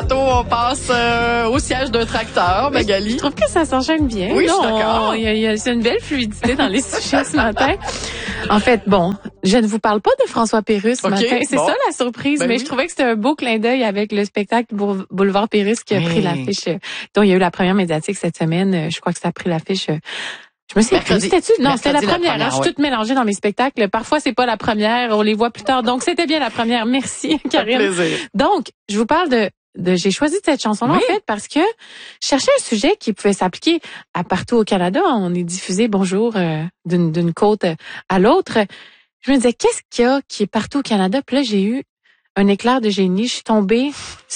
tantôt, on passe au siège d'un tracteur, Magali. Je trouve que ça s'enchaîne bien. Oui, je suis d'accord. C'est une belle fluidité dans les sujets ce matin. En fait, bon, je ne vous parle pas de François Pérusse ce matin. C'est ça la surprise, mais je trouvais que c'était un beau clin d'œil avec le spectacle Boulevard Pérusse qui a pris l'affiche, dont il y a eu la première médiatique cette semaine. Je crois que ça a pris l'affiche... Je me suis Non, c'était la première. Je suis toute mélangée dans mes spectacles. Parfois, c'est pas la première. On les voit plus tard. Donc, c'était bien la première. Merci, Karine. Donc, je vous parle j'ai choisi cette chanson-là, en fait, parce que je cherchais un sujet qui pouvait s'appliquer à partout au Canada. On est diffusé, bonjour, d'une côte à l'autre. Je me disais, qu'est-ce qu'il y a qui est partout au Canada? Puis là, j'ai eu un éclair de génie. Je suis tombée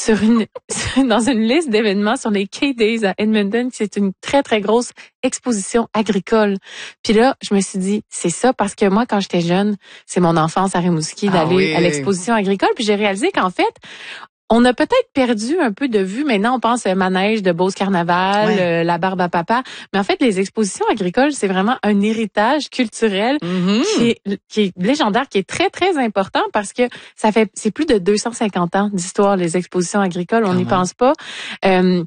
dans une liste d'événements sur les K-Days à Edmonton. C'est une très, très grosse exposition agricole. Puis là, je me suis dit, c'est ça, parce que moi, quand j'étais jeune, c'est mon enfance à Rimouski d'aller à l'exposition agricole. Puis j'ai réalisé qu'en fait, on a peut-être perdu un peu de vue. Maintenant, on pense manège de Beauce Carnaval, la barbe à papa. Mais en fait, les expositions agricoles, c'est vraiment un héritage culturel qui est légendaire, qui est très, très important parce que c'est plus de 250 ans d'histoire, les expositions agricoles. On n'y pense pas. On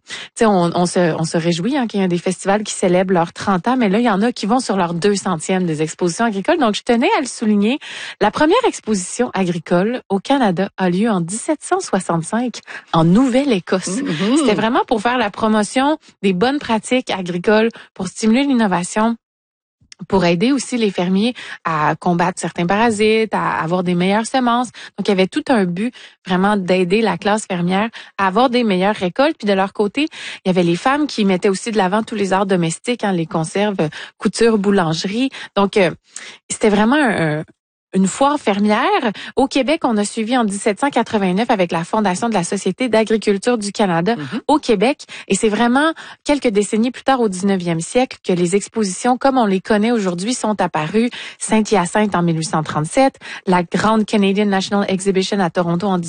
se réjouit qu'il y ait des festivals qui célèbrent leurs 30 ans, mais là, il y en a qui vont sur leur 200e des expositions agricoles. Donc, je tenais à le souligner. La première exposition agricole au Canada a lieu en 1765. En Nouvelle-Écosse. C'était vraiment pour faire la promotion des bonnes pratiques agricoles, pour stimuler l'innovation, pour aider aussi les fermiers à combattre certains parasites, à avoir des meilleures semences. Donc, il y avait tout un but vraiment d'aider la classe fermière à avoir des meilleures récoltes. Puis de leur côté, il y avait les femmes qui mettaient aussi de l'avant tous les arts domestiques, les conserves, couture, boulangerie. Donc, c'était vraiment une foire fermière. Au Québec, on a suivi en 1789 avec la fondation de la Société d'agriculture du Canada au Québec. Et c'est vraiment quelques décennies plus tard, au 19e siècle, que les expositions, comme on les connaît aujourd'hui, sont apparues. Saint-Hyacinthe en 1837, la grande Canadian National Exhibition à Toronto en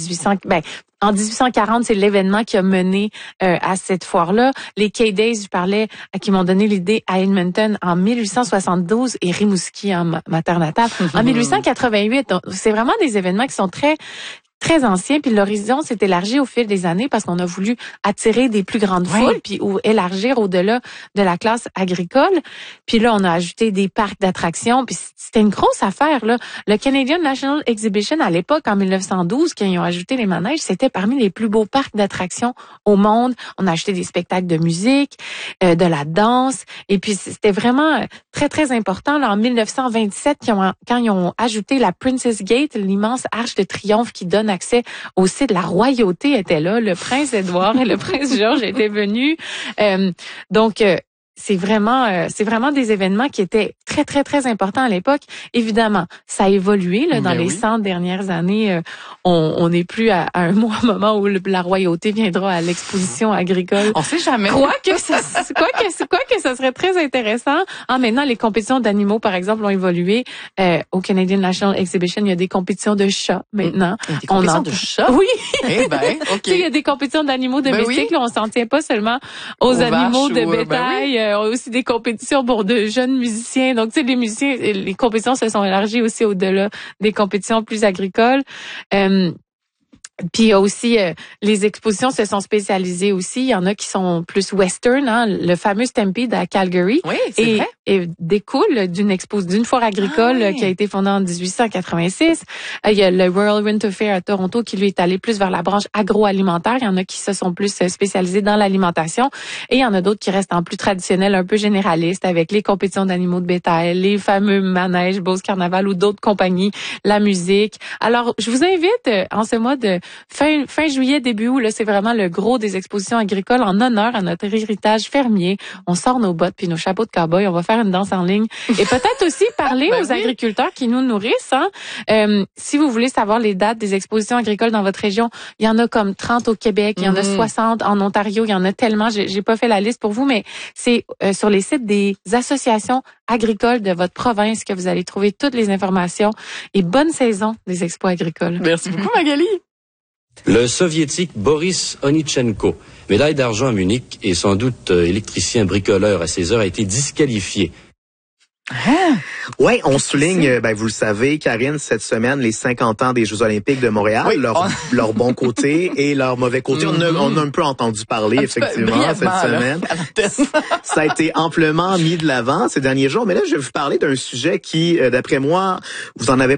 1840, c'est l'événement qui a mené à cette foire-là. Les K-Days, je parlais, qui m'ont donné l'idée à Edmonton en 1872 et Rimouski, ma terre natale, en 1888. Donc, c'est vraiment des événements qui sont très très ancien, puis l'horizon s'est élargi au fil des années parce qu'on a voulu attirer des plus grandes foules, puis ou élargir au-delà de la classe agricole. Puis là, on a ajouté des parcs d'attractions, puis c'était une grosse affaire, là. Le Canadian National Exhibition, à l'époque, en 1912, quand ils ont ajouté les manèges, c'était parmi les plus beaux parcs d'attractions au monde. On a ajouté des spectacles de musique, de la danse, et puis c'était vraiment très, très important. Là, en 1927, quand ils ont ajouté la Princess Gate, l'immense arche de triomphe qui donne accès au site, la royauté était là, le prince Édouard et le prince George étaient venus. Donc, c'est vraiment des événements qui étaient très, très, très importants à l'époque. Évidemment, ça a évolué là, dans les 100 dernières années. On n'est plus à un moment où la royauté viendra à l'exposition agricole. On sait jamais. Quoique ça serait très intéressant. Maintenant, les compétitions d'animaux, par exemple, ont évolué. Au Canadian National Exhibition, il y a des compétitions de chats maintenant. Des compétitions de chats? Oui. Eh ben, OK. Tu sais, il y a des compétitions d'animaux domestiques. Là, on s'en tient pas seulement aux animaux de bétail. On a aussi des compétitions pour de jeunes musiciens. Donc, tu sais, les compétitions se sont élargies aussi au-delà des compétitions plus agricoles. Puis il y a aussi les expositions se sont spécialisées aussi. Il y en a qui sont plus western, le fameux Stampede à Calgary. Oui, c'est vrai. Et découle d'une foire agricole qui a été fondée en 1886. Il y a le Royal Winter Fair à Toronto qui lui est allé plus vers la branche agroalimentaire. Il y en a qui se sont plus spécialisés dans l'alimentation et il y en a d'autres qui restent en plus traditionnels, un peu généralistes avec les compétitions d'animaux de bétail, les fameux manèges, Beauce Carnaval ou d'autres compagnies, la musique. Alors, je vous invite en ce mois de fin juillet, début août, là, c'est vraiment le gros des expositions agricoles en honneur à notre héritage fermier. On sort nos bottes puis nos chapeaux de cow-boy, on va faire une danse en ligne et peut-être aussi parler aux agriculteurs qui nous nourrissent. Si vous voulez savoir les dates des expositions agricoles dans votre région, il y en a comme 30 au Québec, il y en a 60 en Ontario, il y en a tellement, j'ai pas fait la liste pour vous, mais c'est sur les sites des associations agricoles de votre province que vous allez trouver toutes les informations et bonne saison des expos agricoles. Merci beaucoup, Magali. Le soviétique Boris Onitchenko, médaille d'argent à Munich et sans doute électricien bricoleur à ses heures, a été disqualifié. Ouais, on souligne, vous le savez, Karine, cette semaine, les 50 ans des Jeux Olympiques de Montréal, leur bon côté et leur mauvais côté. On a un peu entendu parler, effectivement, cette semaine. Ça a été amplement mis de l'avant ces derniers jours. Mais là, je vais vous parler d'un sujet qui, d'après moi, vous en avez